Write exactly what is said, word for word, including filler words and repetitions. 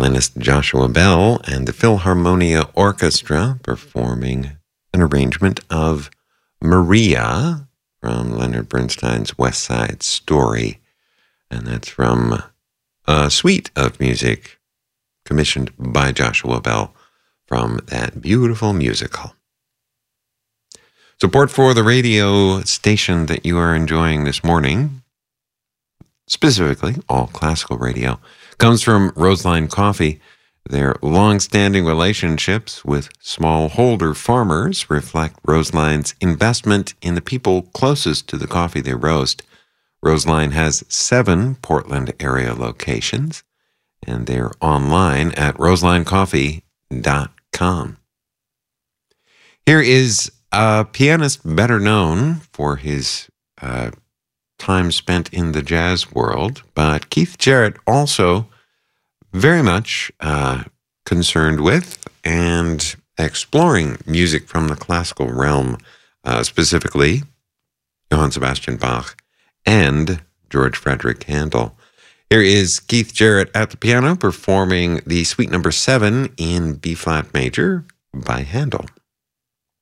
violinist Joshua Bell and the Philharmonia Orchestra performing an arrangement of Maria from Leonard Bernstein's West Side Story. And that's from a suite of music commissioned by Joshua Bell from that beautiful musical. Support for the radio station that you are enjoying this morning, specifically all classical radio, comes from Roseline Coffee. Their long-standing relationships with smallholder farmers reflect Roseline's investment in the people closest to the coffee they roast. Roseline has seven Portland area locations, and they're online at roseline coffee dot com. Here is a pianist better known for his uh, time spent in the jazz world, but Keith Jarrett also very much uh, concerned with and exploring music from the classical realm, uh, specifically Johann Sebastian Bach and George Frederick Handel. Here is Keith Jarrett at the piano performing the Suite Number Seven in B-flat major by Handel.